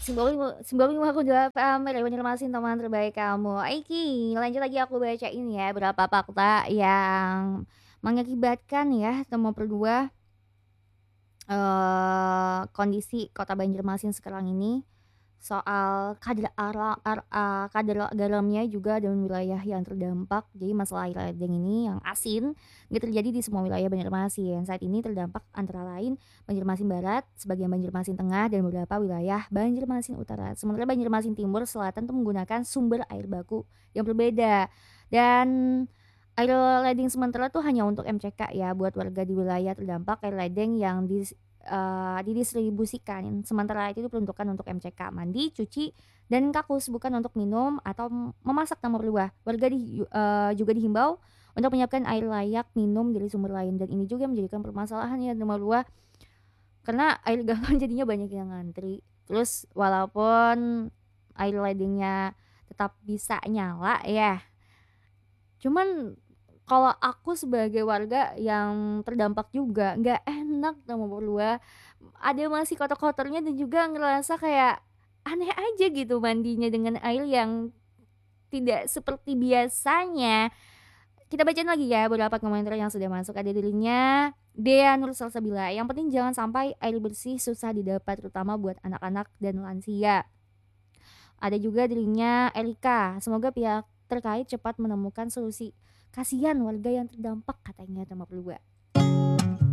Simbol 58 Banjarmasin teman terbaik kamu. Aiki, lanjut lagi aku bacain ya berapa fakta yang mengakibatkan ya nomor berdua kondisi Kota Banjarmasin sekarang ini soal kadar garamnya juga dan wilayah yang terdampak. Jadi masalah air ledeng ini yang asin nggak terjadi di semua wilayah Banjarmasin. Saat ini terdampak antara lain Banjarmasin Barat, sebagian Banjarmasin Tengah, dan beberapa wilayah Banjarmasin Utara. Sementara Banjarmasin Timur Selatan tuh menggunakan sumber air baku yang berbeda. Dan air ledeng sementara tuh hanya untuk MCK ya buat warga di wilayah terdampak air ledeng yang didistribusikan. Sementara itu diperuntukkan untuk MCK, mandi, cuci, dan kakus, bukan untuk minum atau memasak nomor dua. Warga juga dihimbau untuk menyiapkan air layak minum dari sumber lain, dan ini juga menjadikan permasalahan ya nomor dua karena air galon jadinya banyak yang ngantri. Terus walaupun air ledengnya tetap bisa nyala ya, cuman kalau aku sebagai warga yang terdampak juga nggak enak sama berdua, ada masih kotor-kotornya dan juga ngerasa kayak aneh aja gitu mandinya dengan air yang tidak seperti biasanya. Kita bacain lagi ya beberapa komentar yang sudah masuk. Ada dirinya Dea Nur Salsabila, yang penting jangan sampai air bersih susah didapat terutama buat anak-anak dan lansia. Ada juga dirinya Erika, semoga pihak terkait cepat menemukan solusi. Kasihan warga yang terdampak katanya sama berdua.